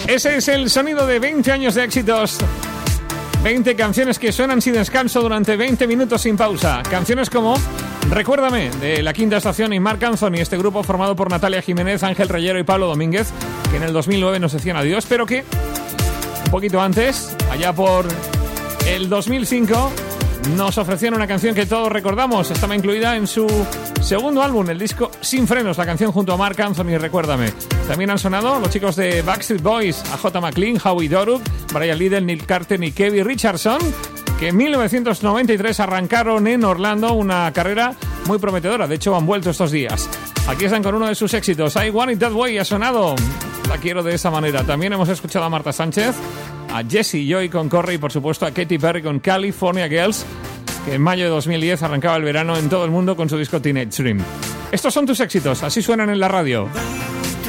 Ese es el sonido de 20 años de éxitos. 20 canciones que suenan sin descanso durante 20 minutos sin pausa. Canciones como Recuérdame, de La Quinta Estación y Marc Anthony, este grupo formado por Natalia Jiménez, Ángel Reyero y Pablo Domínguez, que en el 2009 nos decían adiós, pero que un poquito antes, allá por el 2005, nos ofrecieron una canción que todos recordamos. Estaba incluida en su segundo álbum, el disco Sin Frenos, la canción junto a Marc Anthony, Recuérdame. También han sonado los chicos de Backstreet Boys, AJ McLean, Howie Doruk, Brian Liddell, Neil Carter y Kevin Richardson, que en 1993 arrancaron en Orlando una carrera muy prometedora. De hecho, han vuelto estos días. Aquí están con uno de sus éxitos, I Want It That Way, ha sonado La Quiero de esa manera. También hemos escuchado a Marta Sánchez, a Jessie Joy con Corre y por supuesto a Katy Perry con California Girls, que en mayo de 2010 arrancaba el verano en todo el mundo con su disco Teenage Dream. Estos son tus éxitos, así suenan en la radio.